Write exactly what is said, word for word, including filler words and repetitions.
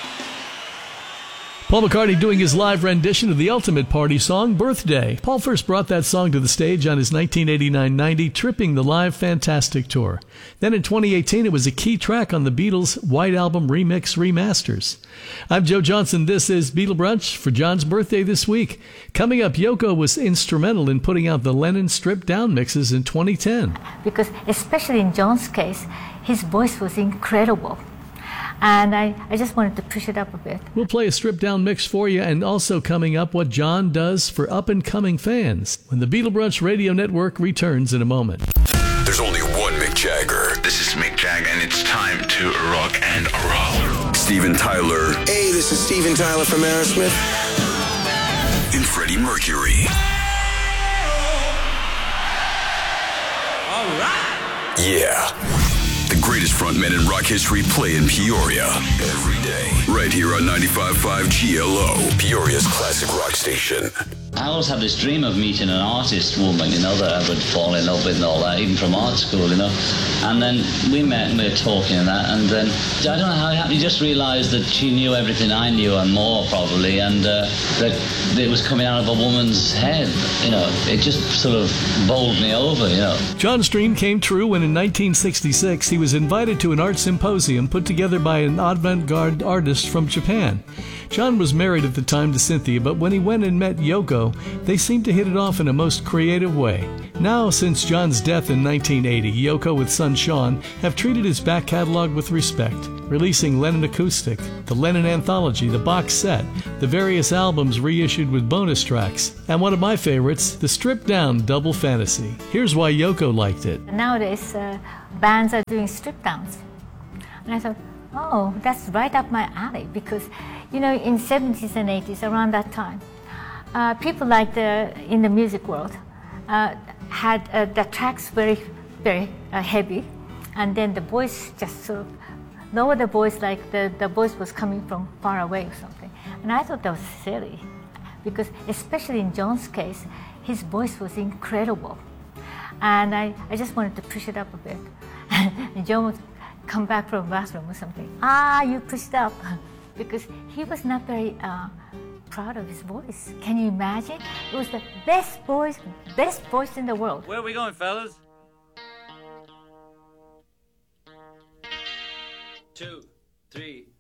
Paul McCartney doing his live rendition of the ultimate party song, Birthday. Paul first brought that song to the stage on his nineteen eighty-nine ninety Tripping the Live Fantastic Tour. Then in twenty eighteen, it was a key track on the Beatles' White Album Remix Remasters. I'm Joe Johnson. This is Beatle Brunch for John's birthday this week. Coming up, Yoko was instrumental in putting out the Lennon stripped down mixes in twenty ten. Because especially in John's case, his voice was incredible. And I, I just wanted to push it up a bit. We'll play a stripped-down mix for you, and also coming up, what John does for up-and-coming fans when the Beatle Brunch Radio Network returns in a moment. There's only one Mick Jagger. This is Mick Jagger, and it's time to rock and roll. Steven Tyler. Hey, this is Steven Tyler from Aerosmith. And Freddie Mercury. All right. Yeah. The greatest frontmen in rock history play in Peoria every day. Right here on ninety-five point five G L O, Peoria's classic rock station. I always had this dream of meeting an artist woman, you know, that I would fall in love with and all that, even from art school, you know. And then we met and we were talking and that, and then I don't know how it happened. You just realised that she knew everything I knew and more probably, and uh, that it was coming out of a woman's head, you know. It just sort of bowled me over, you know. John's dream came true when in nineteen sixty-six he was invited to an art symposium put together by an avant-garde artist from Japan. John was married at the time to Cynthia, but when he went and met Yoko, they seemed to hit it off in a most creative way. Now, since John's death in nineteen eighty, Yoko with son Sean have treated his back catalog with respect, releasing Lennon Acoustic, the Lennon Anthology, the box set, the various albums reissued with bonus tracks, and one of my favorites, the stripped-down Double Fantasy. Here's why Yoko liked it. Nowadays, uh, bands are doing strip-downs. And I thought, oh, that's right up my alley, because, you know, in seventies and eighties, around that time, uh, people like the, in the music world, uh, had uh, the tracks very, very uh, heavy, and then the voice just sort of lower the voice, like the, the voice was coming from far away or something. And I thought that was silly, because especially in John's case, his voice was incredible. And I, I just wanted to push it up a bit. And John would come back from the bathroom or something. Ah, you pushed up. Because he was not very uh, proud of his voice. Can you imagine? It was the best voice, best voice in the world. Where are we going, fellas? Two, three.